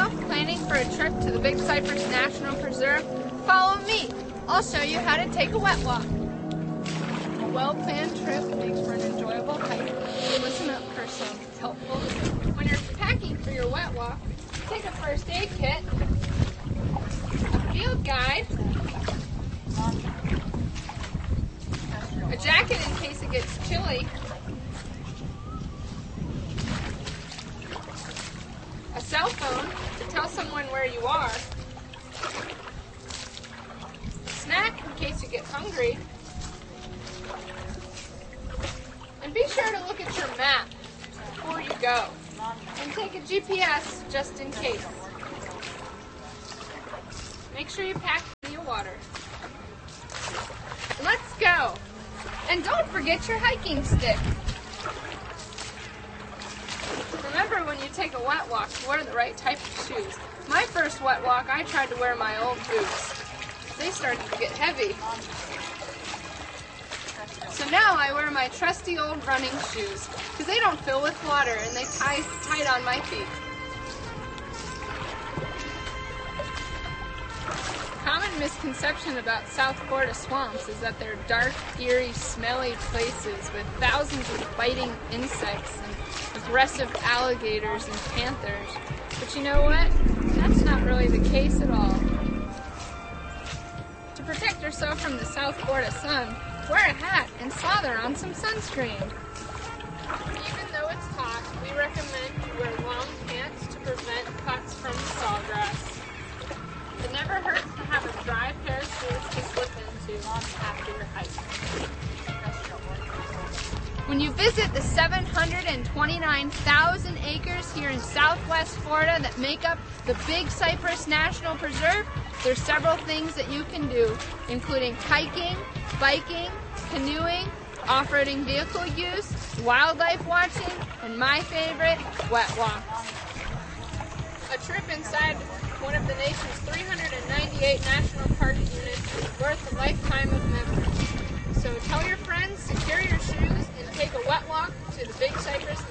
Planning for a trip to the Big Cypress National Preserve? Follow me. I'll show you how to take a wet walk. A well-planned trip makes for an enjoyable hike. So listen up for some helpful tips. When you're packing for your wet walk, take a first aid kit, a field guide, a jacket in case it gets chilly, a cell phone to tell someone where you are, a snack in case you get hungry, and be sure to look at your map before you go, and take a GPS just in case. Make sure you pack plenty of water. Let's go! And don't forget your hiking stick. Remember, when you take a wet walk, to wear the right type of shoes. My first wet walk, I tried to wear my old boots. They started to get heavy. So now I wear my trusty old running shoes, because they don't fill with water and they tie tight on my feet. Common misconception about South Florida swamps is that they're dark, eerie, smelly places with thousands of biting insects and aggressive alligators and panthers. But you know what? That's not really the case at all. To protect yourself from the South Florida sun, wear a hat and slather on some sunscreen. Even though it's hot, we recommend you wear long pants to prevent cuts from the sawgrass. It never hurts to have a dry pair of shoes to slip into after your hike. When you visit the 729,000 acres here in Southwest Florida that make up the Big Cypress National Preserve, there's several things that you can do, including hiking, biking, canoeing, off-roading vehicle use, wildlife watching, and my favorite, wet walks. A trip inside one of the nation's 398 national park units is worth a lifetime of memories. So tell your friends, secure your shoes, and take a wet walk to the Big Cypress